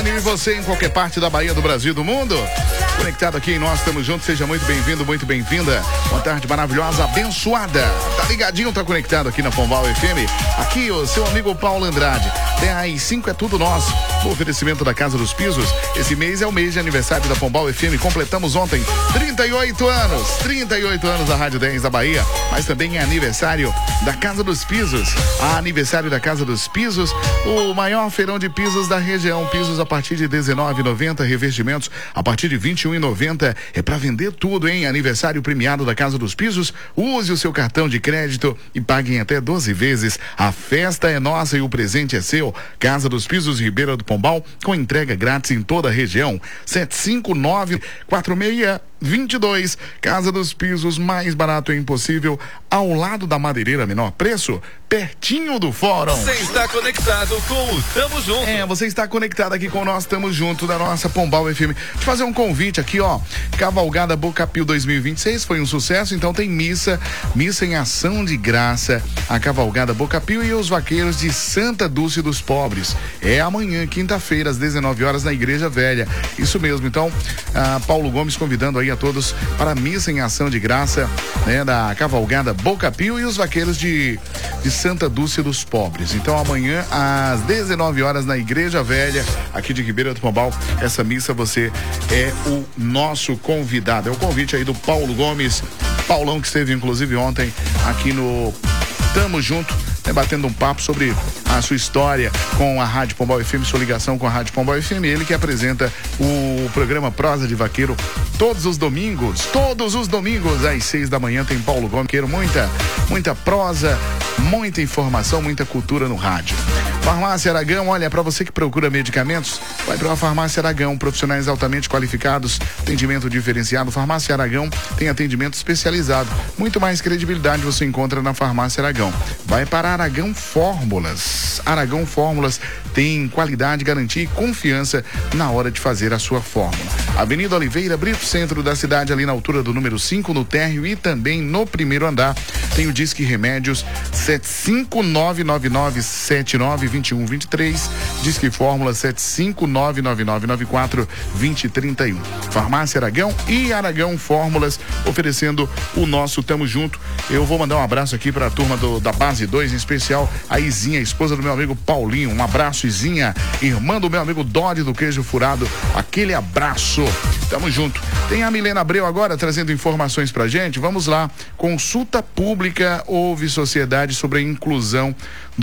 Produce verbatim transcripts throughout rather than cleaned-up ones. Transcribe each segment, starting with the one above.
e você em qualquer parte da Bahia, do Brasil, do mundo. Conectado aqui em Nós Estamos Juntos, seja muito bem-vindo, muito bem-vinda. Uma tarde maravilhosa, abençoada. Tá ligadinho, tá conectado aqui na Pombal F M. Aqui o seu amigo Paulo Andrade. T cinco é tudo nosso. O oferecimento da Casa dos Pisos. Esse mês é o mês de aniversário da Pombal F M. Completamos ontem trinta e oito anos. trinta e oito anos da Rádio dez da Bahia. Mas também é aniversário da Casa dos Pisos. A aniversário da Casa dos Pisos, o maior feirão de pisos da região. Pisos a partir de dezenove reais e noventa centavos, revestimentos a partir de vinte e um reais e noventa centavos. É pra vender tudo, hein? Aniversário premiado da Casa dos Pisos. Use o seu cartão de crédito e pague em até doze vezes. A festa é nossa e o presente é seu. Casa dos Pisos, Ribeira do Pombal, com entrega grátis em toda a região. sete cinco nove, quatro seis vinte e dois. Casa dos Pisos, mais barato é impossível, ao lado da madeireira, menor preço, pertinho do fórum. Você está conectado com o Tamo Junto. É, você está conectado aqui com nós, Tamo Junto, da nossa Pombal F M. Deixa eu fazer um convite aqui, ó. Cavalgada Bocapil dois mil e vinte e seis foi um sucesso, então tem missa, missa em ação de graça. A Cavalgada Bocapil e os vaqueiros de Santa Dulce dos Pobres. É amanhã, quinta-feira, às dezenove horas, na Igreja Velha. Isso mesmo, então, a Paulo Gomes convidando aí a todos para a missa em ação de graça, né, da Cavalgada Bocapil e os vaqueiros de, de Santa Dulce dos Pobres. Então amanhã às dezenove horas na Igreja Velha, aqui de Ribeira do Pombal, essa missa você é o nosso convidado. É o convite aí do Paulo Gomes, Paulão, que esteve inclusive ontem aqui no Tamo Junto, né, batendo um papo sobre a sua história com a Rádio Pombal F M, sua ligação com a Rádio Pombal F M. Ele que apresenta o programa Prosa de Vaqueiro todos os domingos, todos os domingos às seis da manhã tem Paulo Gomes, muita, muita prosa, muita informação, muita cultura no rádio. Farmácia Aragão, olha, para você que procura medicamentos, vai para a Farmácia Aragão, profissionais altamente qualificados, atendimento diferenciado. Farmácia Aragão tem atendimento especializado, muito mais credibilidade você encontra na Farmácia Aragão. Vai para Aragão Fórmulas. Aragão Fórmulas tem qualidade, garantia e confiança na hora de fazer a sua fórmula. Avenida Oliveira Brito, centro da cidade, ali na altura do número cinco, no térreo e também no primeiro andar. Tem o Disque Remédios sete cinco nove nove nove sete nove dois um dois três, Disque Fórmula sete cinco nove nove nove nove quatro dois zero três um. Farmácia Aragão e Aragão Fórmulas oferecendo o nosso Tamo Junto. Eu vou mandar um abraço aqui para a turma do, da Base dois, em especial a Izinha, esposa do meu amigo Paulinho. Um abraço, Izinha, irmã do meu amigo Dodi do Queijo Furado. Aquele abraço. Tamo junto. Tem a Milena Abreu agora trazendo informações pra gente. Vamos lá. Consulta pública houve sociedade sobre a inclusão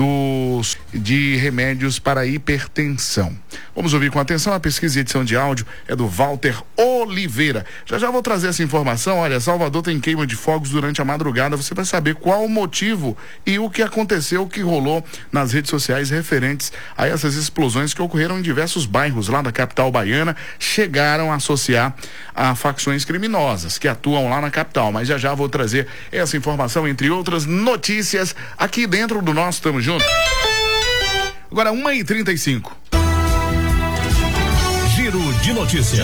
dos de remédios para hipertensão. Vamos ouvir com atenção. A pesquisa e edição de áudio é do Walter Oliveira. Já já vou trazer essa informação. Olha, Salvador tem queima de fogos durante a madrugada. Você vai saber qual o motivo e o que aconteceu, o que rolou nas redes sociais referentes a essas explosões que ocorreram em diversos bairros lá da capital baiana. Chegaram a associar a facções criminosas que atuam lá na capital. Mas já já vou trazer essa informação, entre outras notícias, aqui dentro do nosso Tamo Junto. Agora, uma e trinta e cinco. Giro de notícias.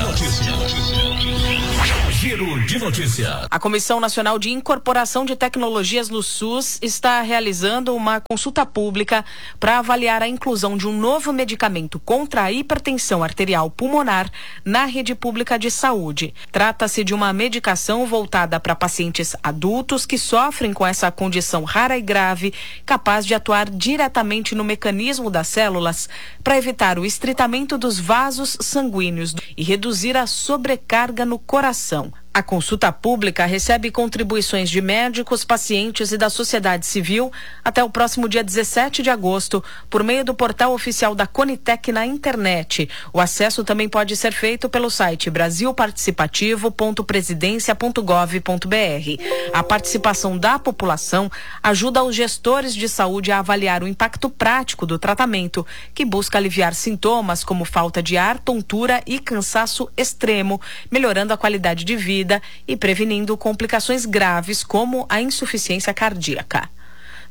Giro de notícias. A Comissão Nacional de Incorporação de Tecnologias no SUS está realizando uma consulta pública para avaliar a inclusão de um novo medicamento contra a hipertensão arterial pulmonar na rede pública de saúde. Trata-se de uma medicação voltada para pacientes adultos que sofrem com essa condição rara e grave, capaz de atuar diretamente no mecanismo das células para evitar o estreitamento dos vasos sanguíneos e reduzir a sobrecarga no coração. A consulta pública recebe contribuições de médicos, pacientes e da sociedade civil até o próximo dia dezessete de agosto, por meio do portal oficial da Conitec na internet. O acesso também pode ser feito pelo site brasil participativo ponto presidencia ponto gov ponto br. A participação da população ajuda os gestores de saúde a avaliar o impacto prático do tratamento, que busca aliviar sintomas como falta de ar, tontura e cansaço extremo, melhorando a qualidade de vida e prevenindo complicações graves como a insuficiência cardíaca.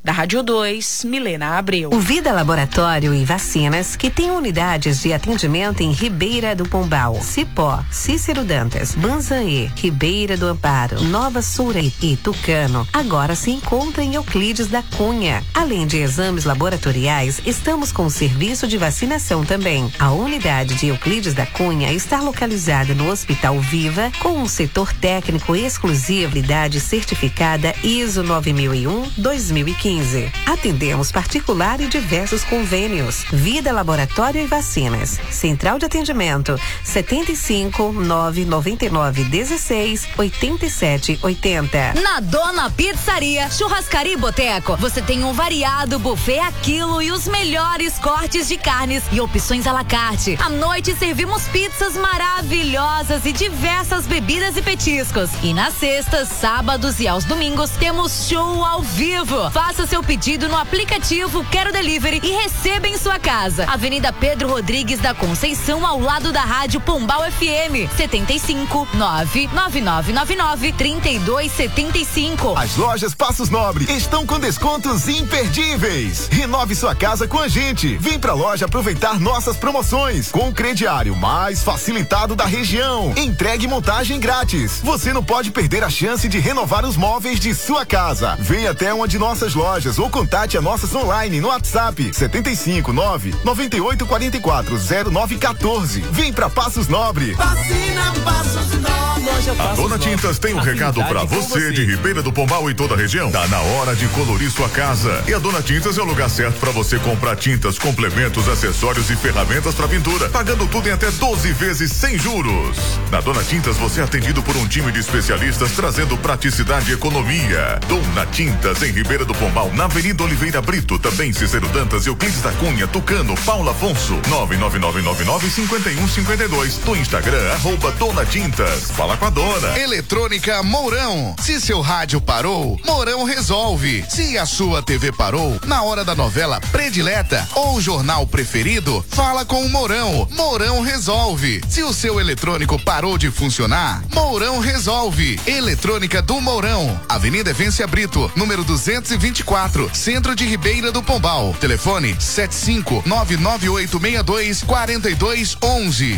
Da Rádio dois, Milena Abreu. O Vida Laboratório e Vacinas, que tem unidades de atendimento em Ribeira do Pombal, Cipó, Cícero Dantas, Banzaê, Ribeira do Amparo, Nova Surei e Tucano, agora se encontra em Euclides da Cunha. Além de exames laboratoriais, estamos com o serviço de vacinação também. A unidade de Euclides da Cunha está localizada no Hospital Viva, com um setor técnico exclusividade certificada I S O nove mil e um dois mil e quinze. Atendemos particular e diversos convênios. Vida Laboratório e Vacinas. Central de atendimento setenta e cinco, nove noventa e nove, dezesseis, oitenta e sete, oitenta. Na Dona Pizzaria, Churrascaria e Boteco, você tem um variado buffet a quilo e os melhores cortes de carnes e opções à la carte. À noite servimos pizzas maravilhosas e diversas bebidas e petiscos. E nas sextas, sábados e aos domingos temos show ao vivo. Faça seu pedido no aplicativo Quero Delivery e receba em sua casa. Avenida Pedro Rodrigues da Conceição, ao lado da Rádio Pombal F M. setenta e cinco, nove nove nove nove nove, trinta e dois setenta e cinco. As lojas Passos Nobre estão com descontos imperdíveis. Renove sua casa com a gente. Vem pra loja aproveitar nossas promoções com o crediário mais facilitado da região. Entregue e montagem grátis. Você não pode perder a chance de renovar os móveis de sua casa. Venha até uma de nossas lojas ou contate a nossas online no WhatsApp setenta e cinco, nove noventa e oito, quarenta e quatro, zero nove quatorze. Vem pra Passos Nobre. Vacina Passos Nobre. A Dona Tintas tem um recado pra você de Ribeira do Pombal e toda a região. Tá na hora de colorir sua casa. E a Dona Tintas é o lugar certo pra você comprar tintas, complementos, acessórios e ferramentas pra pintura, pagando tudo em até doze vezes sem juros. Na Dona Tintas você é atendido por um time de especialistas trazendo praticidade e economia. Dona Tintas em Ribeira do Pombal, na Avenida Oliveira Brito, também Cícero Dantas, Euclides da Cunha, Tucano, Paulo Afonso, nove nove nove nove nove, cinco um cinco dois, do Instagram, arroba Dona Tintas. Fala com a dona. Eletrônica Mourão. Se seu rádio parou, Mourão resolve. Se a sua T V parou, na hora da novela predileta ou jornal preferido, fala com o Mourão. Mourão resolve. Se o seu eletrônico parou de funcionar, Mourão resolve. Eletrônica do Mourão. Avenida Evência Brito, número duzentos e vinte e quatro, Centro de Ribeira do Pombal. Telefone sete cinco nove nove oito seis dois, quatro dois um um.